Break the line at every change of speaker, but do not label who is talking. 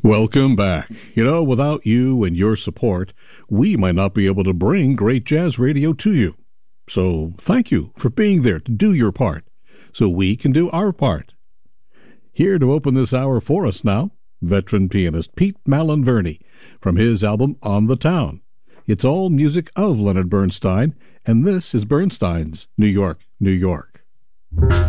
Welcome back. Without you and your support, we might not be able to bring great jazz radio to you. So thank you for being there to do your part, so we can do our part. Here to open this hour for us now, veteran pianist Pete Malin-Verney from his album On the Town. It's all music of Leonard Bernstein, and this is Bernstein's New York, New York.